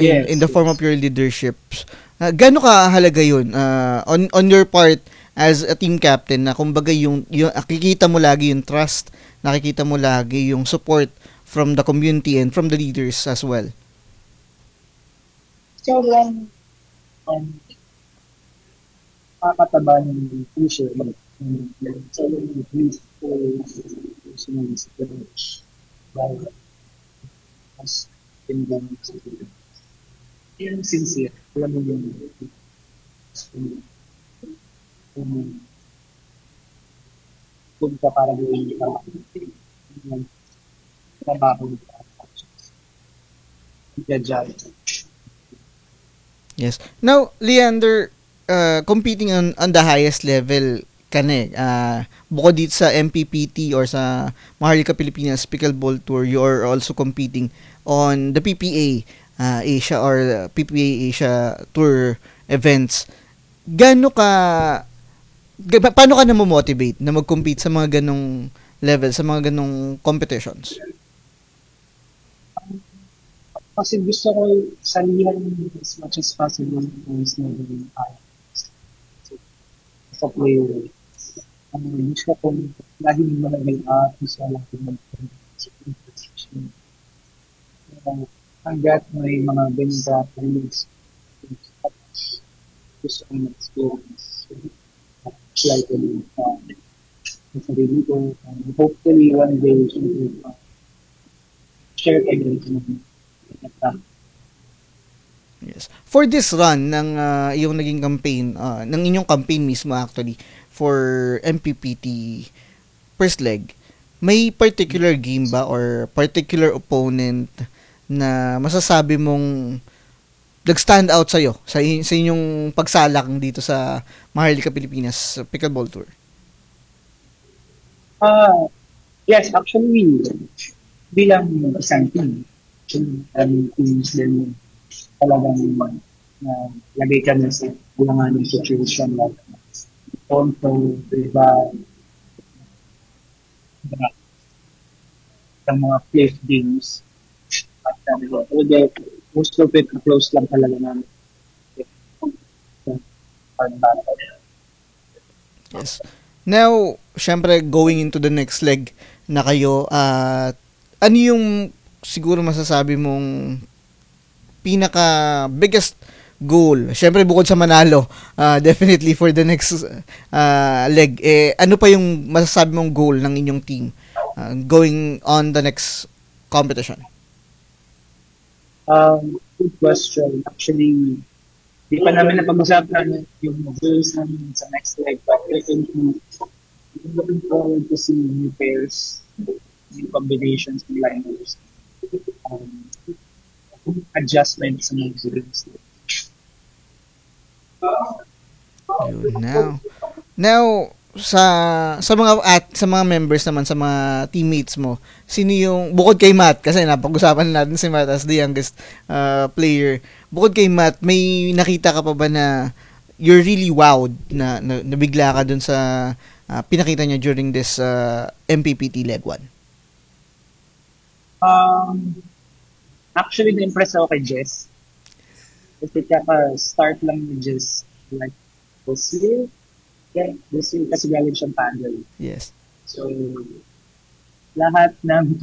in the form of your leadership. Gaano kahalaga yun on your part as a team captain, na kumbaga yung nakikita mo lagi yung trust, nakikita mo lagi yung support from the community and from the leaders as well? Sobrang kakataba ng pressure. Sobrang increase ko sa dahil mas pinagano sa yung sincere. Alam mo yung kung ka para gawin yung trabaho i-judge. Yes. Now, Leander, competing on the highest level ka na bukod dito sa MPPT or sa Maharlika Pilipinas Pickleball Tour, you are also competing on the PPA Asia or PPA Asia Tour events. Paano ka na-motivate na mag-compete sa mga ganong level, sa mga ganong competitions? Kasi gusto ko salihan as much as possible as naging sa player. Gusto ko laging malagay sa laging mag-competition. Hanggat may mga ganita plays, gusto ko mag-experience. Like sa sarili ko. Hopefully, one day, share kayo Yes. For this run ng yung naging campaign, ng inyong campaign mismo actually for MPPT first leg, may particular game ba or particular opponent na masasabi mong nag-stand out sa'yo sa inyong pagsalak dito sa Maharlika Pilipinas Pickleball Tour? Yes, actually, bilang isang team, teams din talagang lagay kami sa bulangan ng situation like also, diba, ng mga place games at most of it close lang talaga namin. Yes. Now, syempre going into the next leg na kayo, ano yung siguro masasabi mong pinaka biggest goal? Syempre bukod sa manalo, definitely for the next leg, ano pa yung masasabi mong goal ng inyong team going on the next competition? Good question. Actually, di pa namin napag-usapan yung goals namin sa next leg, but definitely looking forward to see new pairs, new combinations, new lineups, adjustments sa mga games. Now sa mga members naman, sa mga teammates mo, sino yung bukod kay Matt, kasi napag-usapan natin si Matt as the youngest player, bukod kay Matt, may nakita ka pa ba na you're really wowed na nabigla ka dun sa pinakita niya during this MPPT leg 1? Actually, na-impress ako kay Jess. Kasi start lang ni Jess like this year. Yeah, this year kasi galing siyang paddle. Yes. So, lahat ng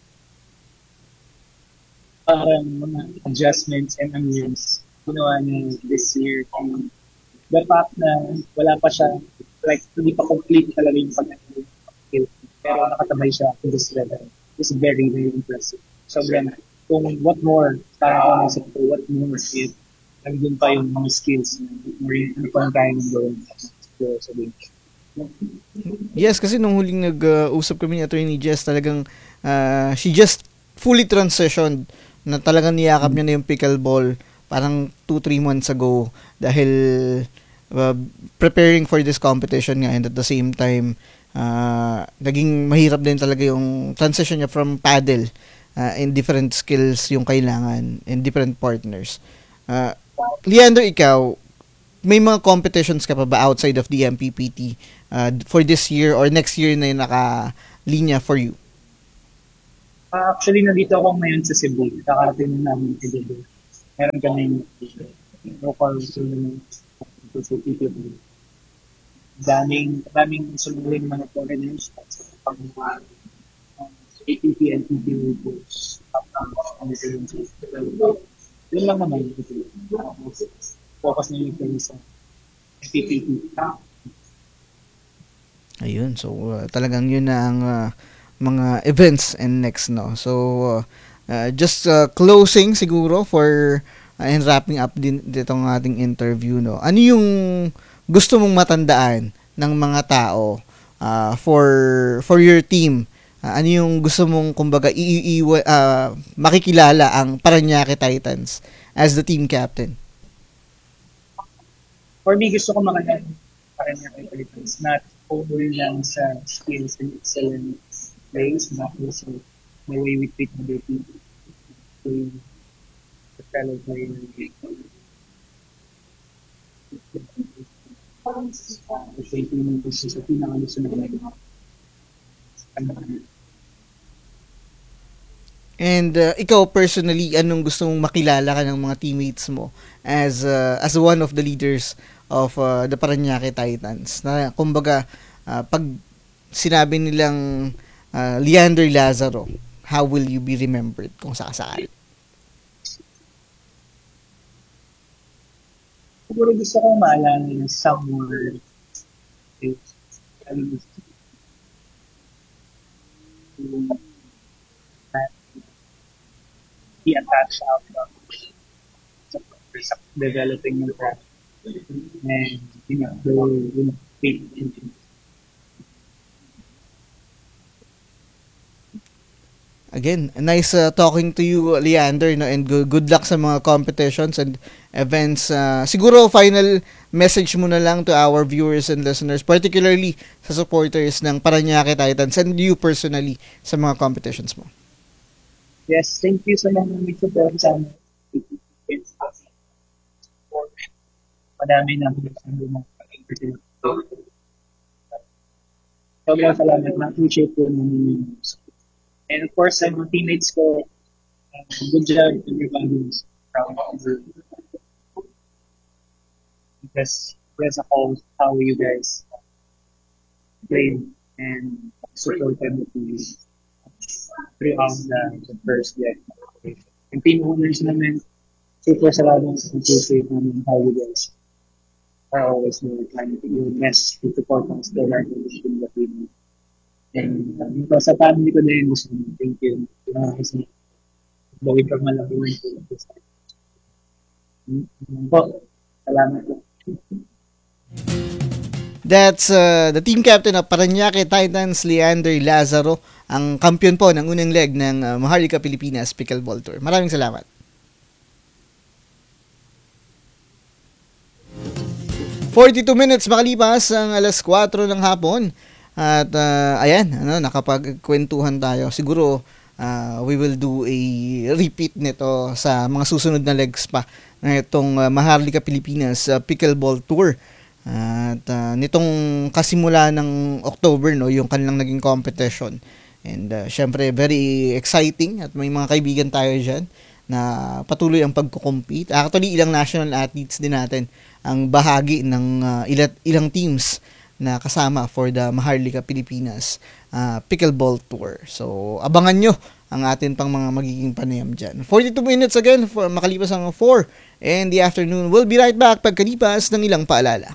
parang mga adjustments and amends ginawa niya this year. And the fact na wala pa siya, like, hindi pa complete talaga yung pag-skill. Pero nakatabay siya to this level. It's very, very impressive. Sobrang, kung what more, parang ako nasa what more if nandun pa yung mga skills or ano pa ang kaya ng gawin sa bench. Yes, kasi nung huling nag-usap kami ni Attorney Jess, talagang she just fully transitioned na talagang niyakap niya na yung pickleball parang 2-3 months ago dahil preparing for this competition nga, and at the same time naging mahirap din talaga yung transition niya from paddle in different skills yung kailangan and different partners. Leander, ikaw, may mga competitions ka pa ba outside of the MPPT for this year or next year na yung naka-linya for you? Actually, nandito ako ngayon sa Cebu. Kakarating namin sa Cebu. meron kami local tournament sa PPL. Daming sumuling mga foreigners at sa pang ATP and PPL coach. Yun lang naman. Focus na yung kami sa PPP. Ayun, so talagang yun na ang mga events and next, no. So just closing siguro for and wrapping up din ditong ating interview, no. Ano yung gusto mong matandaan ng mga tao for your team? Ano yung gusto mong kumbaga makikilala ang Parañaque Titans as the team captain? For me, gusto ko makilala parang yung Philippines, not only lang sa skills and excellent plays, but also the way we treat other people, to the fellow player. Kasi yung gusto sa pinakagusto na And ikaw personally, anong gusto mong makilala ka ng mga teammates mo as one of the leaders of the Parañaque Titans? Na kumbaga pag sinabi nilang Leander Lazaro, how will you be remembered kung sakasakali? siguro gusto kong maalala na somewhere is be attached out of sa developing ng product and faith in Again, nice talking to you, Leander, no? And good luck sa mga competitions and events. Siguro, final message mo na lang to our viewers and listeners, particularly sa supporters ng Parañaque Titans and you personally sa mga competitions mo. Yes, thank you sa mga may support sa amin. Madami na sabi mo. Sobrang salamat. Na-appreciate ko namin yung support. And of course, sa mga teammates ko, good job, everybody is proud of you. Because a whole, how you guys played and supported throughout the first year. Yung team owners namin, super salamat sa appreciate namin how you guys are always trying to do your best to support us to learn in the team. And sa family ko din, gusto ko thank you. Kasi bawin pag malaki yung po. Salamat po. That's the team captain of Parañaque Titans, Leander Lazaro, ang kampiyon po ng unang leg ng Maharlika Pilipinas Pickleball Tour. Maraming salamat. ...42 minutes makalipas ang alas 4 ng hapon. At ayan, nakapagkwentuhan tayo. Siguro we will do a repeat nito sa mga susunod na legs pa na itong Maharlika Pilipinas Pickleball Tour. At nitong kasimula ng October, no, yung kanilang naging competition. And syempre very exciting at may mga kaibigan tayo dyan na patuloy ang pagko-compete. Actually, ilang national athletes din natin ang bahagi ng ilang teams na kasama for the Maharlika Pilipinas Pickleball Tour. So, abangan nyo ang atin pang mga magiging panayam dyan. 42 minutes again, makalipas ang 4 in the afternoon. We'll be right back pagkalipas ng ilang paalala.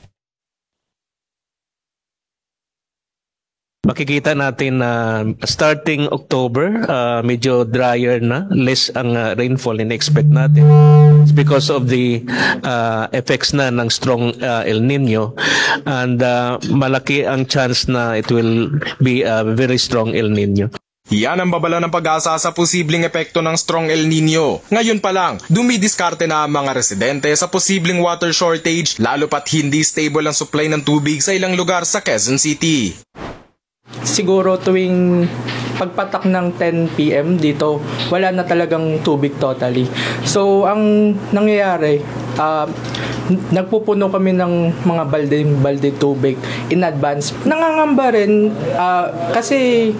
Makikita natin na starting October, medyo drier na, less ang rainfall in-expect natin. It's because of the effects na ng strong El Nino, and malaki ang chance na it will be a very strong El Nino. Yan ang babala ng pag-asa sa posibleng epekto ng strong El Nino. Ngayon pa lang, dumidiskarte na ang mga residente sa posibleng water shortage, lalo pat hindi stable ang supply ng tubig sa ilang lugar sa Quezon City. Siguro tuwing pagpatak ng 10 PM dito, wala na talagang tubig totally. So, ang nangyayari, nagpupuno kami ng mga balde tubig in advance. Nangangamba rin kasi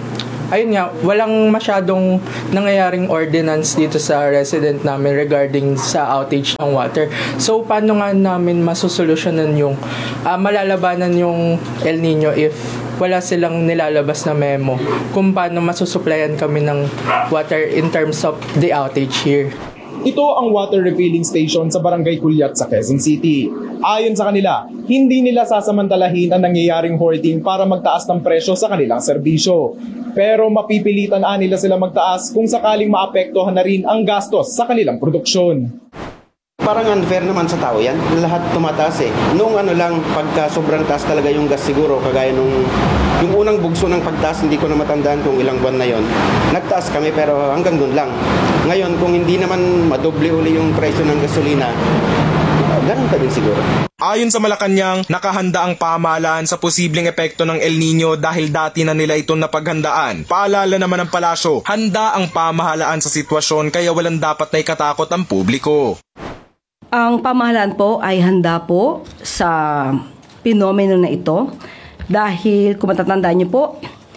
ayun nga, walang masyadong nangyayaring ordinance dito sa resident namin regarding sa outage ng water. So, paano nga namin masusolusyonan yung malalabanan yung El Nino if wala silang nilalabas na memo kung paano masusuplayan kami ng water in terms of the outage here. Ito ang water refilling station sa Barangay Culiat sa Quezon City. Ayon sa kanila, hindi nila sasamantalahin ang nangyayaring hoarding para magtaas ng presyo sa kanilang serbisyo. Pero mapipilitan nila sila magtaas kung sakaling maapektuhan na rin ang gastos sa kanilang produksyon. Parang unfair naman sa tao yan. Lahat tumataas eh. Noong pagka sobrang taas talaga yung gas siguro, kagaya yung unang bugso ng pagtaas, hindi ko na matandaan kung ilang buwan na yon. Nagtaas kami pero hanggang doon lang. Ngayon, kung hindi naman madoble uli yung presyo ng gasolina, ganun pa din siguro. Ayon sa Malacanang, nakahanda ang pamahalaan sa posibleng epekto ng El Nino dahil dati na nila itong napaghandaan. Paalala naman ng palasyo, handa ang pamahalaan sa sitwasyon kaya walang dapat na ikatakot ang publiko. Ang pamahalaan po ay handa po sa pinomeno na ito dahil kung matatandaan niyo po,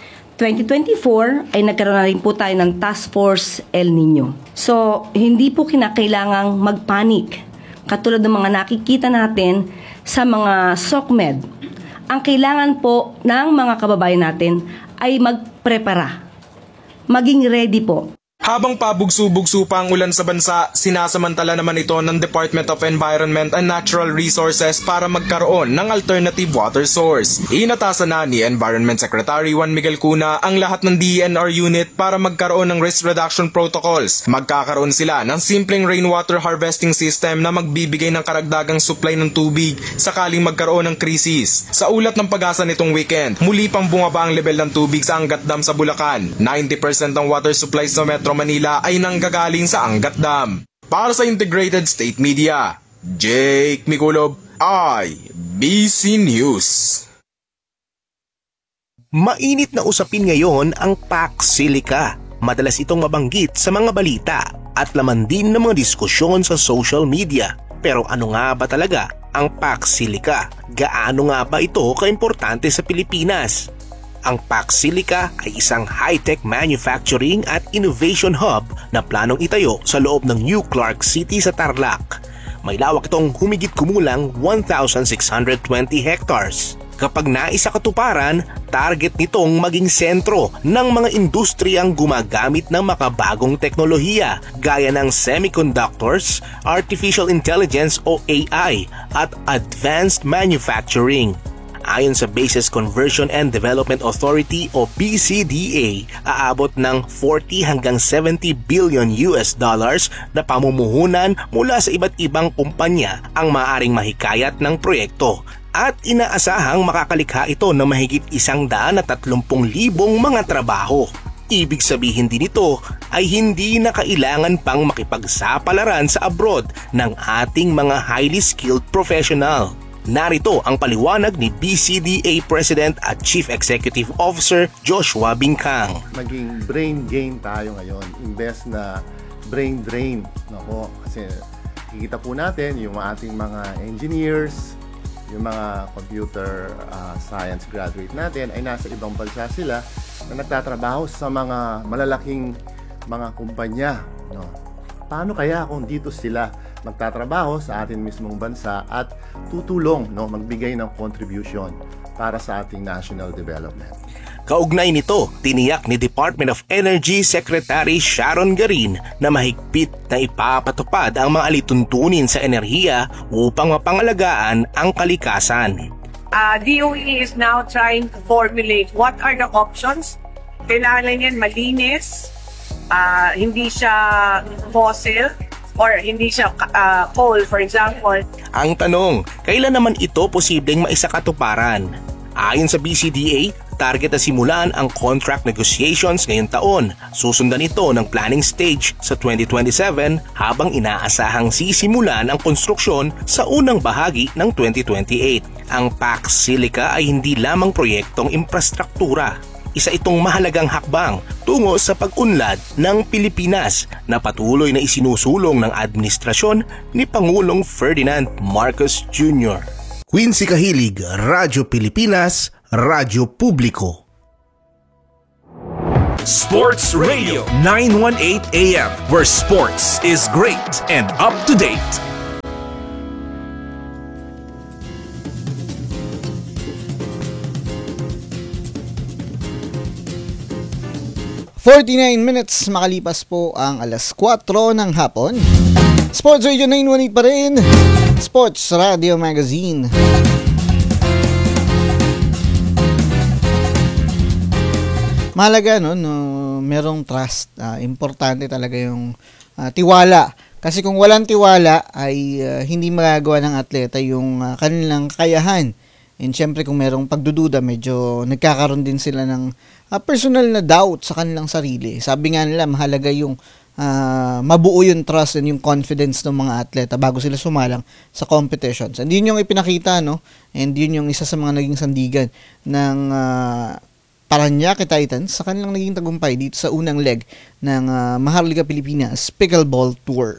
2024 ay nagkaroon na rin po tayo ng Task Force El Nino. So, hindi po kinakailangang magpanik katulad ng mga nakikita natin sa mga SOCMED. Ang kailangan po ng mga kababayan natin ay magprepara, maging ready po. Habang pabugso-bugso pa ang ulan sa bansa, sinasamantala naman ito ng Department of Environment and Natural Resources para magkaroon ng alternative water source. Inatasan na ni Environment Secretary Juan Miguel Cuna ang lahat ng DENR unit para magkaroon ng risk reduction protocols. Magkakaroon sila ng simpleng rainwater harvesting system na magbibigay ng karagdagang supply ng tubig sakaling magkaroon ng krisis. Sa ulat ng Pag-asa nitong weekend, muli pang bumaba ang level ng tubig sa Angat Dam sa Bulacan. 90% ng water supply sa Metro Manila ay nanggagaling sa Angat Dam. Para sa Integrated State Media, Jake Miculob, IBC News. Mainit na usapin ngayon ang Pax Silica. Madalas itong mabanggit sa mga balita at laman din ng mga diskusyon sa social media. Pero ano nga ba talaga ang Pax Silica? Gaano nga ba ito kaimportante sa Pilipinas? Ang Pax Silica ay isang high-tech manufacturing at innovation hub na planong itayo sa loob ng New Clark City sa Tarlac. May lawak itong humigit kumulang 1,620 hectares. Kapag naisakatuparan, target nitong maging sentro ng mga industriyang gumagamit ng makabagong teknolohiya gaya ng semiconductors, artificial intelligence o AI at advanced manufacturing. Ayon sa Bases Conversion and Development Authority o BCDA, aabot ng 40 hanggang 70 billion US dollars na pamumuhunan mula sa iba't ibang kumpanya ang maaaring mahikayat ng proyekto. At inaasahang makakalikha ito ng mahigit 130,000 mga trabaho. Ibig sabihin din ito ay hindi na kailangan pang makipagsapalaran sa abroad ng ating mga highly skilled professional. Narito ang paliwanag ni BCDA President at Chief Executive Officer Joshua Bincang. Maging brain gain tayo ngayon, imbes na brain drain. Nako, kasi kikita po natin yung ating mga engineers, yung mga computer science graduate natin ay nasa ibang bansa sila na nagtatrabaho sa mga malalaking mga kumpanya. No? Paano kaya kung dito sila magtatrabaho sa ating mismong bansa at tutulong, magbigay ng contribution para sa ating national development? Kaugnay nito, tiniyak ni Department of Energy Secretary Sharon Garin na mahigpit na ipapatupad ang mga alituntunin sa enerhiya upang mapangalagaan ang kalikasan. DOE is now trying to formulate what are the options. Kailangan yan malinis, hindi siya fossil, or hindi siya coal, for example. Ang tanong, kailan naman ito posibleng maisakatuparan? Ayon sa BCDA, target na simulan ang contract negotiations ngayong taon. Susundan ito ng planning stage sa 2027 habang inaasahang sisimulan ang konstruksyon sa unang bahagi ng 2028. Ang Pax Silica ay hindi lamang proyektong infrastruktura. Isa itong mahalagang hakbang tungo sa pag-unlad ng Pilipinas na patuloy na isinusulong ng administrasyon ni Pangulong Ferdinand Marcos Jr. Quincy Kahilig, Radyo Pilipinas, Radyo Publiko. Sports Radio 918 AM, where sports is great and up to date. .49 makalipas po ang alas 4 ng hapon. Sports Radio 918 pa rin. Sports Radio Magazine. Mahalaga no, merong trust. Importante talaga yung tiwala. Kasi kung walang tiwala ay hindi magagawa ng atleta yung kanilang kakayahan. And syempre kung merong pagdududa, medyo nagkakaroon din sila ng personal na doubt sa kanilang sarili. Sabi nga nila, mahalaga yung mabuo yung trust and yung confidence ng mga atleta bago sila sumalang sa competitions. And yun yung ipinakita, no? And yun yung isa sa mga naging sandigan ng Parañaque Titans sa kanilang naging tagumpay dito sa unang leg ng Maharlika Pilipinas Pickleball Tour.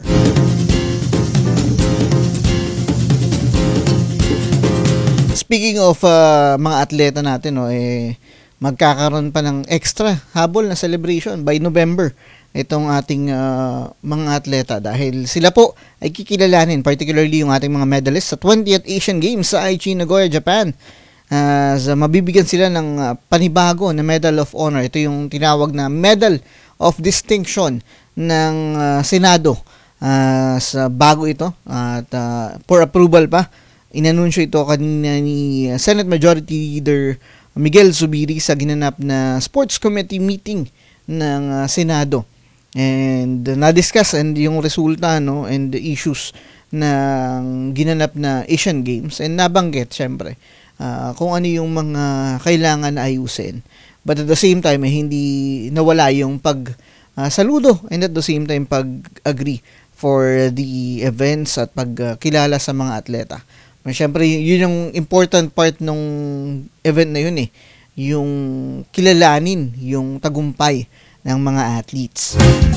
Speaking of mga atleta natin, no, magkakaroon pa ng extra habol na celebration by November itong ating mga atleta dahil sila po ay kikilalanin, particularly yung ating mga medalists sa 20th Asian Games sa Aichi, Nagoya, Japan. Mabibigyan sila ng panibago na Medal of Honor. Ito yung tinawag na Medal of Distinction ng Senado sa bago ito at for approval pa. Inanunsyo ito kanina ni Senate Majority Leader Miguel Zubiri sa ginanap na Sports Committee meeting ng Senado. And na-discuss and yung resulta, no, and the issues ng ginanap na Asian Games, and nabanggit syempre kung ano yung mga kailangan na ayusin. But at the same time, hindi nawala yung saludo and at the same time pag-agree for the events at pagkilala sa mga atleta. Siyempre, yun yung important part ng event na yun yung kilalanin yung tagumpay ng mga athletes.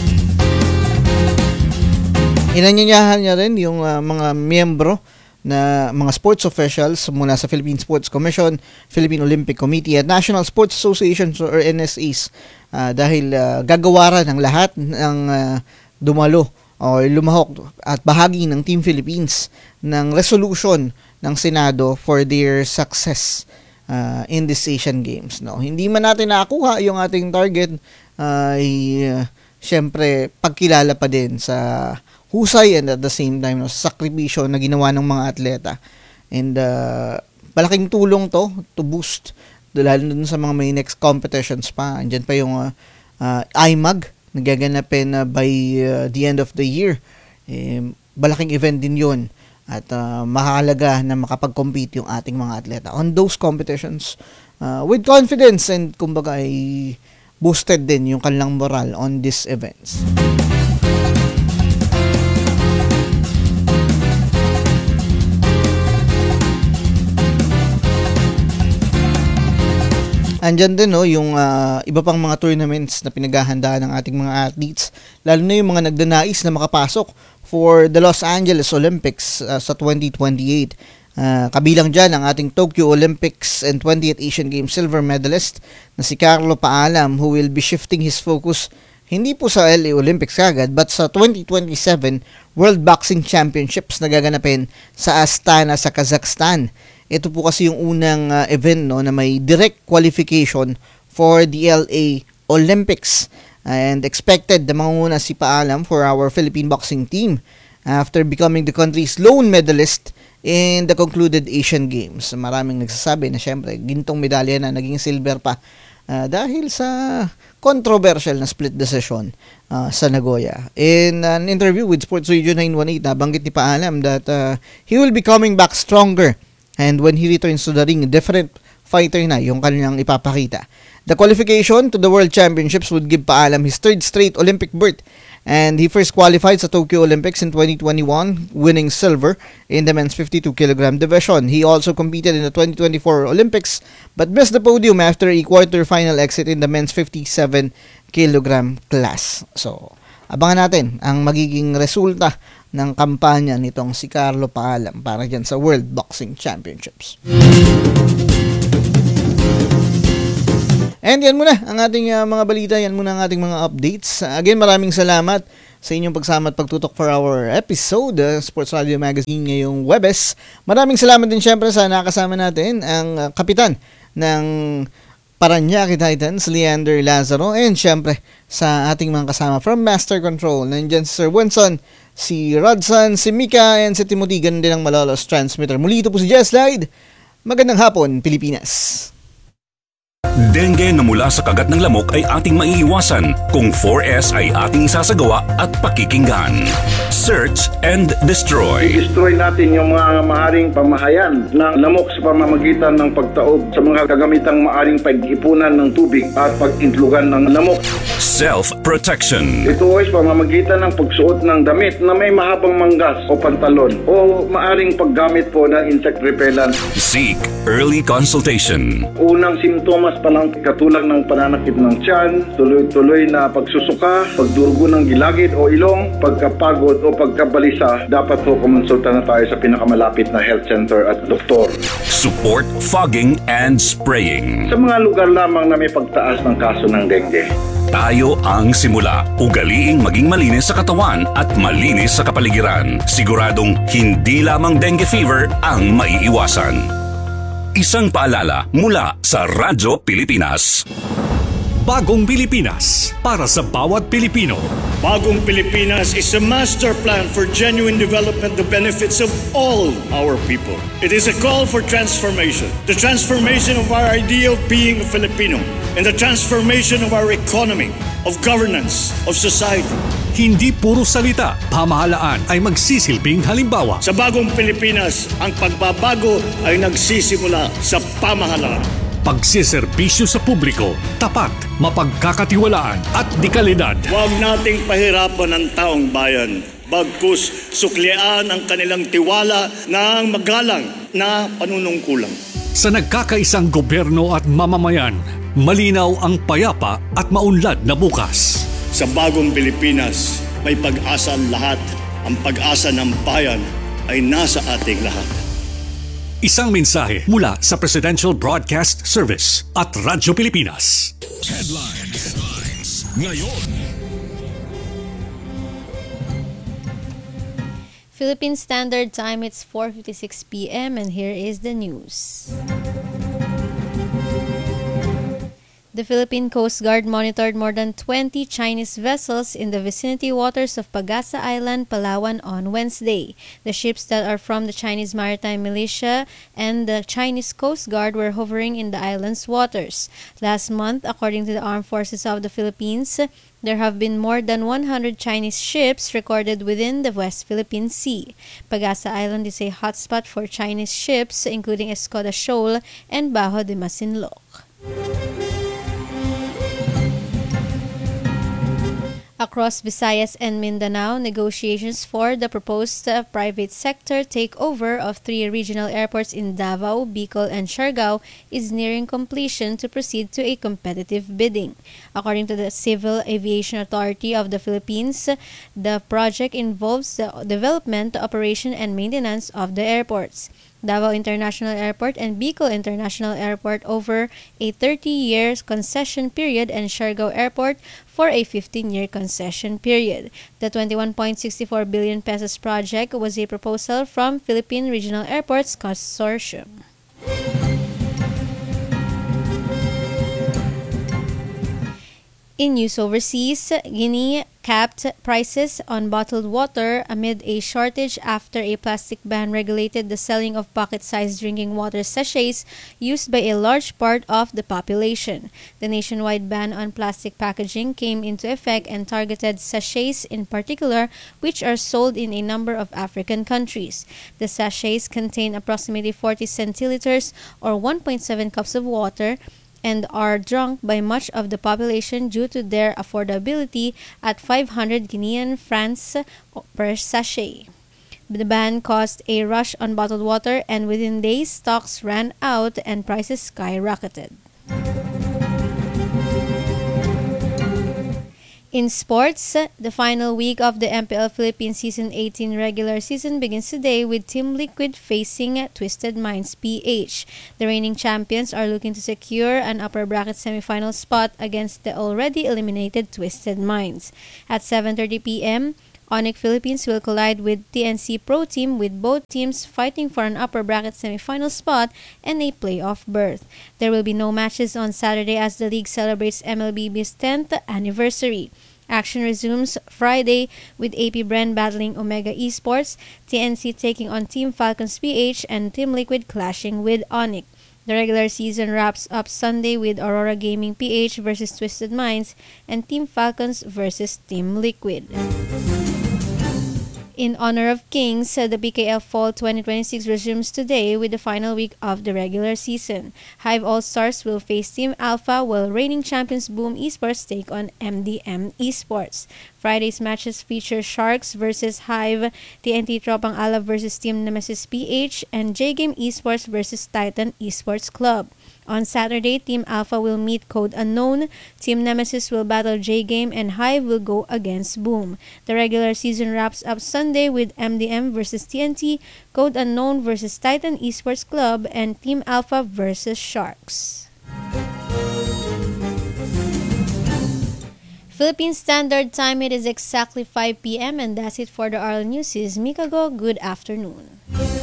Inanyayahan niya rin yung mga miyembro na mga sports officials mula sa Philippine Sports Commission, Philippine Olympic Committee at National Sports Associations or NSAs dahil gagawaran ng lahat ng dumalo o lumahok at bahagi ng Team Philippines ng resolution ng Senado for their success in this Asian Games. No? Hindi man natin nakakuha yung ating target, syempre pagkilala pa din sa husay and at the same time sa sakripisyo na ginawa ng mga atleta. And malaking tulong to boost lalo dun sa mga may next competitions pa. Andyan pa yung IMAG nagaganapin by the end of the year. Malaking event din yun at mahalaga na makapag-compete yung ating mga atleta on those competitions with confidence and kumbaga ay boosted din yung kanilang moral on these events. Andyan din yung iba pang mga tournaments na pinaghahandaan ng ating mga athletes, lalo na yung mga nagdanais na makapasok for the Los Angeles Olympics sa 2028. Kabilang dyan ang ating Tokyo Olympics and 20th Asian Games silver medalist na si Carlo Paalam, who will be shifting his focus hindi po sa LA Olympics kagad but sa 2027 World Boxing Championships na gaganapin sa Astana sa Kazakhstan. Ito po kasi yung unang event na may direct qualification for the LA Olympics. And expected na manguna si Paalam for our Philippine boxing team after becoming the country's lone medalist in the concluded Asian Games. Maraming nagsasabi na syempre gintong medalya na naging silver pa dahil sa controversial na split decision sa Nagoya. In an interview with Sports Radio 918, nabanggit ni Paalam that he will be coming back stronger. And when he returns to the ring, different fighter na yung kanyang ipapakita. The qualification to the World Championships would give Paalam his third straight Olympic berth. And he first qualified sa Tokyo Olympics in 2021, winning silver in the men's 52kg division. He also competed in the 2024 Olympics, but missed the podium after a quarter-final exit in the men's 57kg class. So, abangan natin ang magiging resulta ng kampanya nitong si Carlo Paalam para dyan sa World Boxing Championships. And yan muna ang ating mga balita, yan muna ang ating mga updates. Again, maraming salamat sa inyong pagsama at pagtutok for our episode, Sports Radio Magazine ngayong Webes. Maraming salamat din syempre sa nakasama natin, ang kapitan ng Parañaque Titans, Leander Lazaro, and syempre sa ating mga kasama from Master Control. Nandiyan si Sir Wenson, si Rodson, si Mika, and si Timothy, ganun din ang Malolos Transmitter. Muli ito po si Jess Slide. Magandang hapon, Pilipinas. Dengue na mula sa kagat ng lamok ay ating maiiwasan kung 4S ay ating isasagawa at pakikinggan. Search and destroy. I-destroy natin yung mga maaring pamahayan ng lamok sa pamamagitan ng pagtaob sa mga kagamitang maaring pag-ipunan ng tubig at pag-intlugan ng lamok. Self-protection. Ito ay sa pamamagitan ng pagsuot ng damit na may mahabang manggas o pantalon o maaring paggamit po ng insect repellent. Seek early consultation. Unang simptomas pa lang katulad ng pananakit ng tiyan, tuloy-tuloy na pagsusuka, pagdurugo ng gilagid o ilong, pagkapagod o pagkabalisa, dapat po kumonsulta na tayo sa pinakamalapit na health center at doktor. Support fogging and spraying. Sa mga lugar lamang na may pagtaas ng kaso ng dengue. Tayo ang simula. Ugaliing maging malinis sa katawan at malinis sa kapaligiran. Siguradong hindi lamang dengue fever ang maiiwasan. Isang paalala mula sa Radyo Pilipinas. Bagong Pilipinas para sa bawat Pilipino. Bagong Pilipinas is a master plan for genuine development that benefits of all our people. It is a call for transformation. The transformation of our idea of being a Filipino and the transformation of our economy, of governance, of society. Hindi puro salita, pamahalaan ay magsisilbing halimbawa. Sa Bagong Pilipinas, ang pagbabago ay nagsisimula sa pamahalaan. Pagsiservisyo sa publiko, tapat, mapagkakatiwalaan at dekalidad. Huwag nating pahirapan ang taong bayan. Bagkus suklian ang kanilang tiwala ng magalang na panunungkulan. Sa nagkakaisang gobyerno at mamamayan, malinaw ang payapa at maunlad na bukas. Sa Bagong Pilipinas, may pag-asa ang lahat. Ang pag-asa ng bayan ay nasa ating lahat. Isang mensahe mula sa Presidential Broadcast Service at Radyo Pilipinas. Headlines ngayon. Philippine Standard Time, it's 4:56 p.m. and here is the news. The Philippine Coast Guard monitored more than 20 Chinese vessels in the vicinity waters of Pagasa Island, Palawan on Wednesday. The ships that are from the Chinese Maritime Militia and the Chinese Coast Guard were hovering in the island's waters. Last month, according to the Armed Forces of the Philippines, there have been more than 100 Chinese ships recorded within the West Philippine Sea. Pagasa Island is a hotspot for Chinese ships, including Escoda Shoal and Bajo de Masinloc. Across Visayas and Mindanao, negotiations for the proposed private sector takeover of 3 regional airports in Davao, Bicol, and Siargao is nearing completion to proceed to a competitive bidding. According to the Civil Aviation Authority of the Philippines, the project involves the development, operation, and maintenance of the airports. Davao International Airport and Bicol International Airport over a 30-year concession period and Siargao Airport for a 15-year concession period. The 21.64 billion pesos project was a proposal from Philippine Regional Airports Consortium. In news overseas, Guinea capped prices on bottled water amid a shortage after a plastic ban regulated the selling of pocket-sized drinking water sachets used by a large part of the population. The nationwide ban on plastic packaging came into effect and targeted sachets in particular, which are sold in a number of African countries. The sachets contain approximately 40 centiliters or 1.7 cups of water and are drunk by much of the population due to their affordability at 500 Guinean francs per sachet. The ban caused a rush on bottled water, and within days, stocks ran out and prices skyrocketed. In sports, the final week of the MPL Philippines Season 18 regular season begins today with Team Liquid facing Twisted Minds PH. The reigning champions are looking to secure an upper bracket semifinal spot against the already eliminated Twisted Minds. At 7:30 p.m., Onyx Philippines will collide with TNC Pro Team, with both teams fighting for an upper bracket semifinal spot and a playoff berth. There will be no matches on Saturday as the league celebrates MLBB's 10th anniversary. Action resumes Friday with AP Bren battling Omega Esports, TNC taking on Team Falcons PH, and Team Liquid clashing with Onyx. The regular season wraps up Sunday with Aurora Gaming PH versus Twisted Minds and Team Falcons versus Team Liquid. In honor of Kings, the PKL Fall 2026 resumes today with the final week of the regular season. Hive All-Stars will face Team Alpha, while reigning champions Boom Esports take on MDM Esports. Friday's matches feature Sharks versus Hive, TNT Tropang Ala versus Team Nemesis PH, and J-Game Esports versus Titan Esports Club. On Saturday, Team Alpha will meet Code Unknown, Team Nemesis will battle J-Game, and Hive will go against Boom. The regular season wraps up Sunday with MDM versus TNT, Code Unknown versus Titan Esports Club, and Team Alpha versus Sharks. Philippine Standard Time, it is exactly 5 p.m. and that's it for the RL News. This is Mikago. Good afternoon.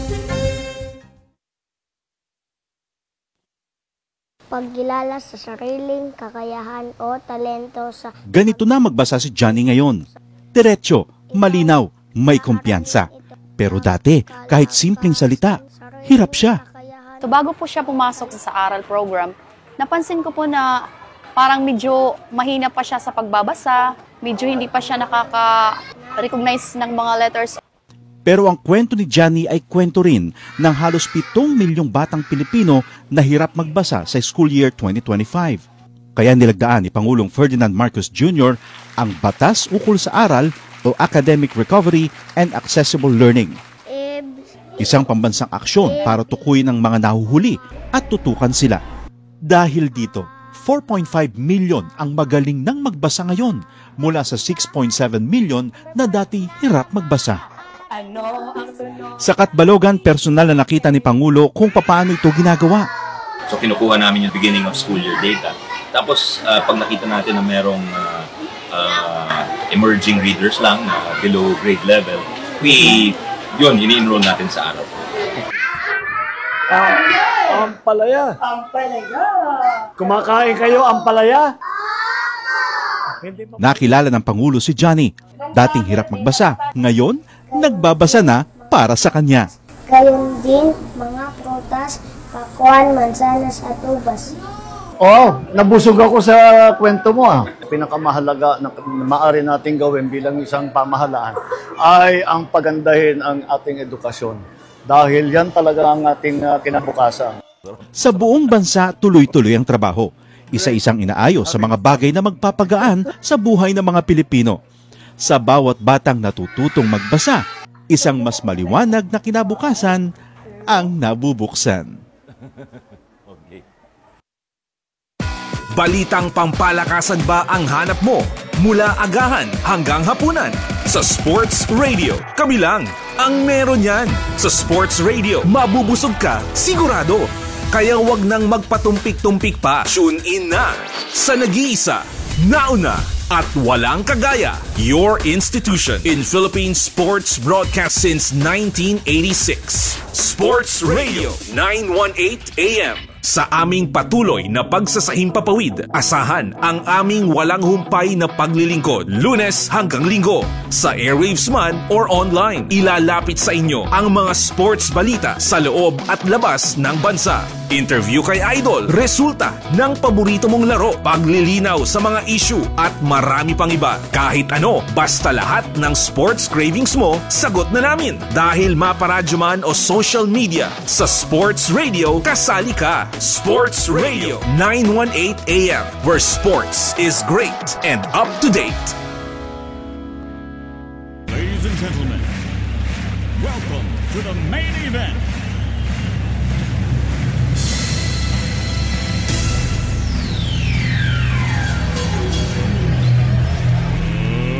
Pagkilala sa sariling kakayahan o talento sa... Ganito na magbasa si Johnny ngayon. Diretso, malinaw, may kumpiyansa. Pero dati, kahit simpleng salita, hirap siya. So bago po siya pumasok sa aral program, napansin ko po na parang medyo mahina pa siya sa pagbabasa, medyo hindi pa siya nakaka-recognize ng mga letters. Pero ang kwento ni Johnny ay kwento rin ng halos 7 milyong batang Pilipino na hirap magbasa sa school year 2025. Kaya nilagdaan ni Pangulong Ferdinand Marcos Jr. ang Batas Ukol sa Aral o Academic Recovery and Accessible Learning. Isang pambansang aksyon para tukuyin ang mga nahuhuli at tutukan sila. Dahil dito, 4.5 million ang magaling nang magbasa ngayon mula sa 6.7 million na dati hirap magbasa. Sa Katbalogan, personal na nakita ni Pangulo kung paano ito ginagawa. So kinukuha namin yung beginning of school year data. Tapos pag nakita natin na merong emerging readers lang na below grade level, ini-enroll natin sa araw. Ampalaya. Ampalaya. Kumakain kayo ampalaya? Nakilala ng Pangulo si Johnny. Dating hirap magbasa, ngayon nagbabasa na para sa kanya. Gayon din mga prutas, pakwan, mansanas at ubas. Nabusog ako sa kwento mo. Pinakamahalaga na maaari nating gawin bilang isang pamahalaan ay ang pagandahin ang ating edukasyon. Dahil yan talaga ang ating kinabukasan. Sa buong bansa, tuloy-tuloy ang trabaho. Isa-isang inaayos sa mga bagay na magpapagaan sa buhay ng mga Pilipino. Sa bawat batang natututong magbasa, isang mas maliwanag na kinabukasan ang nabubuksan. Balitang pampalakasan ba ang hanap mo? Mula agahan hanggang hapunan. Sa Sports Radio, kami lang ang meron yan. Sa Sports Radio, mabubusog ka, sigurado. Kaya wag nang magpatumpik-tumpik pa. Tune in na sa nag-iisa, nauna, at walang kagaya, your institution in Philippine sports broadcast since 1986. Sports Radio 918 AM. Sa aming patuloy na pagsasahimpapawid, asahan ang aming walang humpay na paglilingkod, Lunes hanggang Linggo. Sa airwaves man or online, ilalapit sa inyo ang mga sports balita sa loob at labas ng bansa. Interview kay Idol, resulta ng paborito mong laro, paglilinaw sa mga issue at marami pang iba. Kahit ano, basta lahat ng sports cravings mo, sagot na namin. Dahil maparadyo man o social media, sa Sports Radio, kasali ka. Sports Radio 918 AM, where sports is great and up to date. Ladies and gentlemen, welcome to the main event.